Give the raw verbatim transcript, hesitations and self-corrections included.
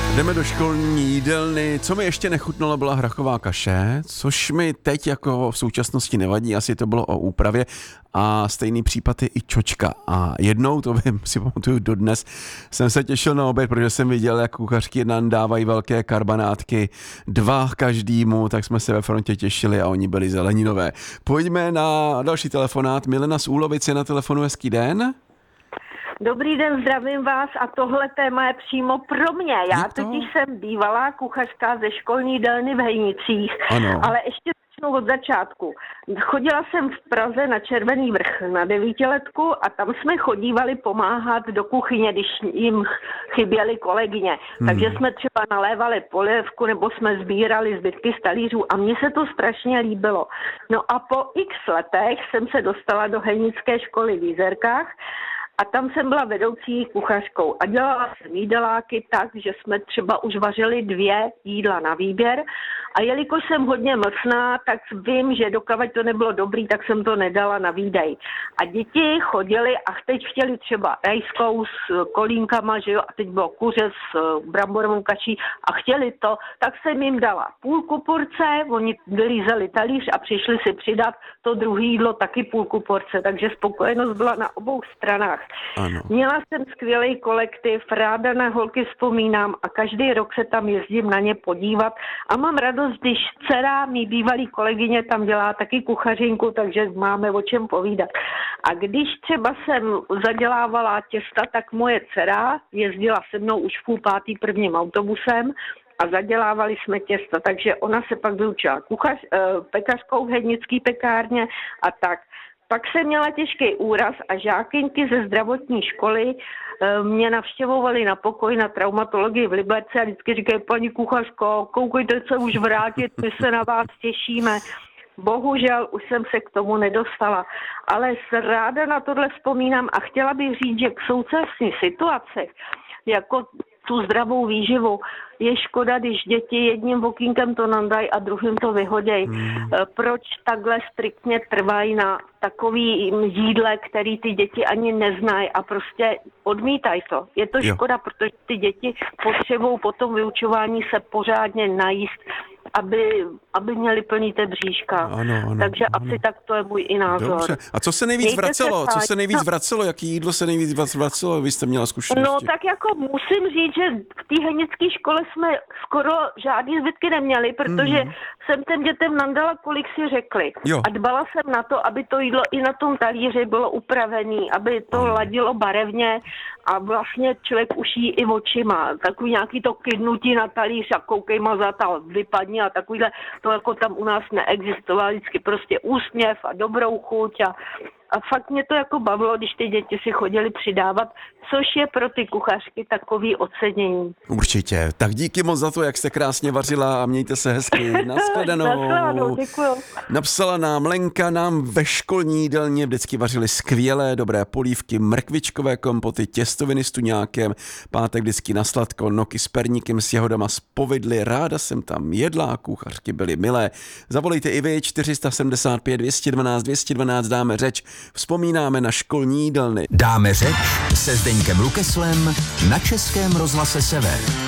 Jdeme do školní jídelny. Co mi ještě nechutnalo, byla hrachová kaše, což mi teď jako v současnosti nevadí, asi to bylo o úpravě. A stejný případ je i čočka. A jednou, to vím, si pamatuju dodnes, jsem se těšil na oběd, protože jsem viděl, jak kuchařky nám dávají velké karbanátky, dva každému, tak jsme se ve frontě těšili a oni byli zeleninové. Pojďme na další telefonát. Milena z Úlovice na telefonu, hezký den. Dobrý den, zdravím vás a tohle téma je přímo pro mě. Já totiž jsem bývalá kuchařka ze školní jídelny v Hejnicích, ano. Ale ještě začnu od začátku. Chodila jsem v Praze na Červený vrch na devítiletku a tam jsme chodívali pomáhat do kuchyně, když jim chyběly kolegyně. Hmm. Takže jsme třeba nalévali polévku nebo jsme sbírali zbytky z talířů a mně se to strašně líbilo. No a po x letech jsem se dostala do Hejnické školy v Jizerkách. A tam jsem byla vedoucí kuchařkou a dělala jsem jídeláky tak, že jsme třeba už vařili dvě jídla na výběr a jelikož jsem hodně mlsná, tak vím, že dokavať to nebylo dobrý, tak jsem to nedala na výdej. A děti chodili a teď chtěli třeba rajskou s kolínkama, že jo, a teď bylo kuře s bramborovou kaší a chtěli to, tak jsem jim dala půlku porce, oni vylízeli talíř a přišli si přidat to druhé jídlo taky půlku porce, takže spokojenost byla na obou stranách. Ano. Měla jsem skvělý kolektiv, ráda na holky vzpomínám a každý rok se tam jezdím na ně podívat a mám radost, když dcera, mý bývalý kolegyně, tam dělá taky kuchařinku, takže máme o čem povídat. A když třeba jsem zadělávala těsta, tak moje dcera jezdila se mnou už v půl pátý prvním autobusem a zadělávali jsme těsta, takže ona se pak vyučila kuchař, pekařkou v Hejnický pekárně a tak. Pak jsem měla těžký úraz a žákynky ze zdravotní školy mě navštěvovaly na pokoj na traumatologii v Liberci a vždycky říkají, paní kuchařko, koukejte se už vrátit, my se na vás těšíme. Bohužel už jsem se k tomu nedostala, ale ráda na tohle vzpomínám a chtěla bych říct, že k současné situaci, jako tu zdravou výživu, je škoda, když děti jedním okýnkem to nandají a druhým to vyhodějí. Hmm. Proč takhle striktně trvají na takový jídle, který ty děti ani neznají a prostě odmítají to. Je to jo. Škoda, protože ty děti potřebují po tom vyučování se pořádně najíst, aby, aby měli plný té bříška. Ano, ano, Takže ano. Asi tak to je můj i názor. Dobře. A co se nejvíc Mějte vracelo? Se co se nejvíc no. vracelo? Jaký jídlo se nejvíc vracelo? Vy jste měla zkušenosti. No tak jako musím říct, že v té Hejnické škole jsme skoro žádný zbytky neměli, protože mm. jsem těm dětem nandala, kolik si řekli. Jo. A dbala jsem na to, aby to jídlo i na tom talíři bylo upravený, aby to ano. ladilo barevně a vlastně člověk už jí i očima. Takový nějaký to kydnutí na talíř a koukej mazat a vypadni a takovýhle, to jako tam u nás neexistovalo, vždycky prostě úsměv a dobrou chuť a, a fakt mě to jako bavilo, když ty děti si chodili přidávat, což je pro ty kuchařky takový ocenění. Určitě. Tak díky moc za to, jak jste krásně vařila a mějte se hezky. Nashledanou. Nashledanou, děkuju. Napsala nám Lenka, nám ve školní jídelně vždycky vařili skvělé, dobré polívky, mrkvičkové kompoty, těstoviny s tuňákem, pátek vždycky na sladko, noky s perníkem, s jahodama, z povidly. Ráda jsem tam jedla, kuchařky byly milé. Zavolejte i vy čtyři sedm pět dvě jedna dva dvě jedna dva, dáme řeč. Vzpomínáme na školní jídelny. Dáme řeč se Zdeňkem Lukeslem na Českém rozhlase Sever.